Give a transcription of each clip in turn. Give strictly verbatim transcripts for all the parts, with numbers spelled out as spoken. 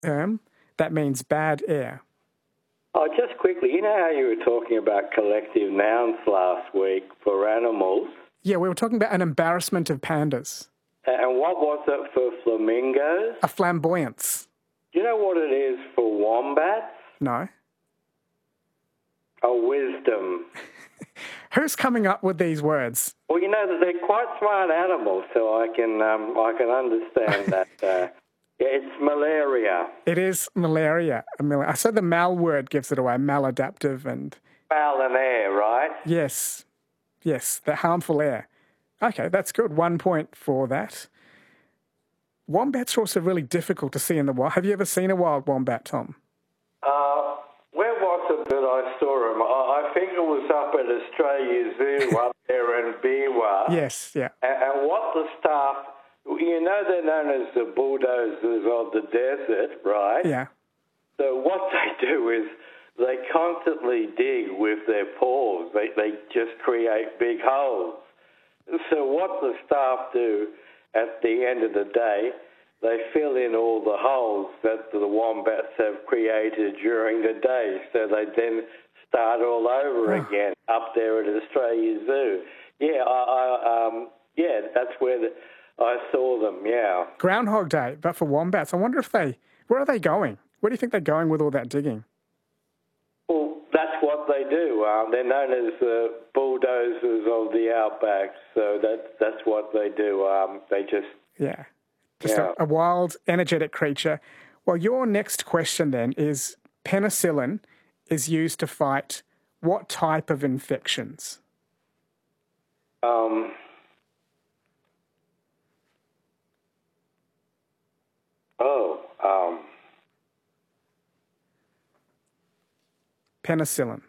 erm, that means bad air. Oh, just quickly, you know how you were talking about collective nouns last week for animals? Yeah, we were talking about an embarrassment of pandas. And what was it for flamingos? A flamboyance. Do you know what it is for wombats? No. A wisdom. Who's coming up with these words? Well, you know, they're quite smart animals, so I can um, I can understand that. Uh, it's malaria. It is malaria. I said the mal word gives it away, maladaptive and... Mal and air, right? Yes. Yes, the harmful air. Okay, that's good. One point for that. Wombats are also really difficult to see in the wild. Have you ever seen a wild wombat, Tom? Uh, where was it that I saw him? I, I think it was up at Australia Zoo up there in Biwa. Yes, yeah. And, and what the staff, you know, they're known as the bulldozers of the desert, right? Yeah. So what they do is they constantly dig with their paws. They, they just create big holes. So what the staff do at the end of the day, they fill in all the holes that the wombats have created during the day. So they then start all over oh. again up there at Australia Zoo. Yeah, I, I, um, yeah, that's where the, I saw them, yeah. Groundhog Day, but for wombats. I wonder if they, where are they going? Where do you think they're going with all that digging? Well, that's what they do. Um, they're known as the uh, bulldozers of the outback, so that, that's what they do. Um, they just... Yeah, just yeah. A, a wild, energetic creature. Well, your next question then is penicillin is used to fight what type of infections? Um... Oh, um... Penicillin.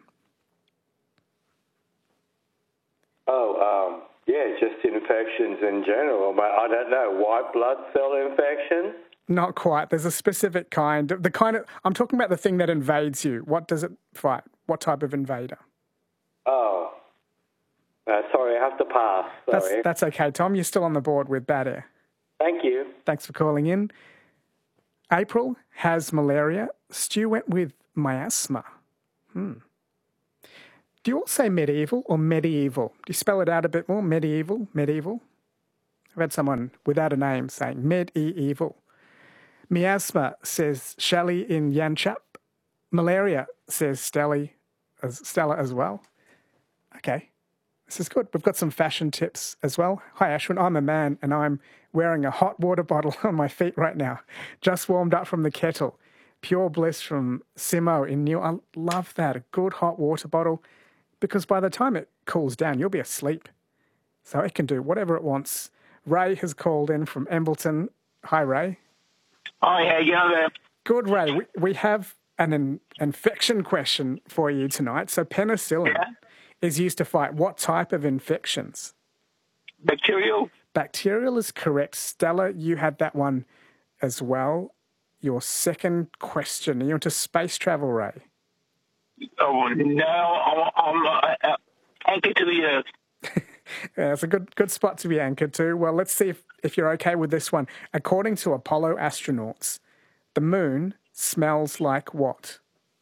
Oh, um, yeah, just infections in general. I don't know, white blood cell infection? Not quite. There's a specific kind. The kind of I'm talking about the thing that invades you. What does it fight? What type of invader? Oh, uh, sorry, I have to pass. Sorry. That's that's okay, Tom. You're still on the board with bad air. Thank you. Thanks for calling in. April has malaria. Stu went with miasma. Hmm. Do you all say medieval or medieval? Do you spell it out a bit more? Medieval, medieval? I've had someone without a name saying medieval. Miasma says Shelley in Yanchap. Malaria says Stella as, Stella as well. Okay, this is good. We've got some fashion tips as well. Hi, Ashwin. I'm a man and I'm wearing a hot water bottle on my feet right now. Just warmed up from the kettle. Pure bliss from Simo in New... I love that, a good hot water bottle, because by the time it cools down, you'll be asleep. So it can do whatever it wants. Ray has called in from Embleton. Hi, Ray. Hi, how you going? Good, Ray. We, we have an in, infection question for you tonight. So penicillin Yeah. is used to fight what type of infections? Bacterial? Bacterial is correct. Stella, you had that one as well. Your second question. Are you into space travel, Ray? Oh, no, I'm, I'm uh, anchored to the earth. Yeah, it's a good good spot to be anchored to. Well, let's see if, if you're okay with this one. According to Apollo astronauts, the moon smells like what?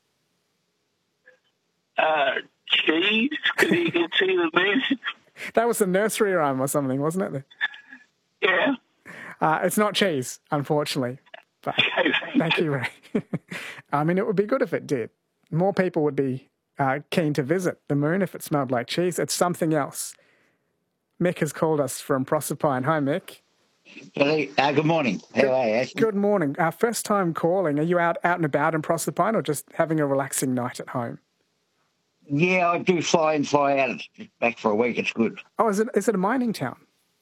Uh, cheese? Because you can see the moon. That was a nursery rhyme or something, wasn't it? Yeah. Uh, it's not cheese, unfortunately. But Okay, thank, thank you, Ray. I mean, it would be good if it did. More people would be uh, keen to visit the moon if it smelled like cheese. It's something else. Mick has called us from Proserpine. Hi, Mick. Hello. Uh, good morning. How are you, Ashton? Good morning. Our first time calling. Are you out, out and about in Proserpine or just having a relaxing night at home? Yeah, I do fly in, fly out. It's back for a week. It's good. Oh, is it is it a mining town?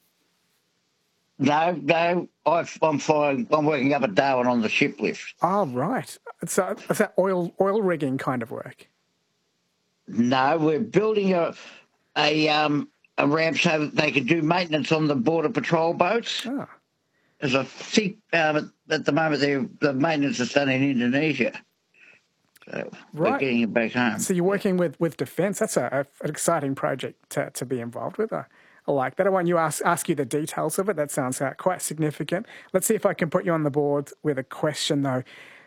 No, no. I've, I'm flying. I'm working up at Darwin on the ship lift. Oh, right. It's, uh, it's that oil oil rigging kind of work. No, we're building a a um a ramp so that they can do maintenance on the border patrol boats. Oh. As I think um, at the moment the maintenance is done in Indonesia. So right. We're getting it back home. So you're working with, with Defence. That's a, a, an exciting project to, to be involved with. I, I like that. I want you ask ask you the details of it. That sounds uh, quite significant. Let's see if I can put you on the board with a question, though.